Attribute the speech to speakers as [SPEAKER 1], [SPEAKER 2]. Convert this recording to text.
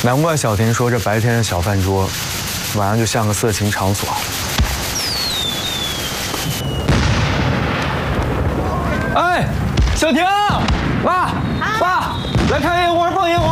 [SPEAKER 1] 难怪小婷说这白天是小饭桌，晚上就像个色情场所。哎，小婷，爸，来看烟花，放烟花。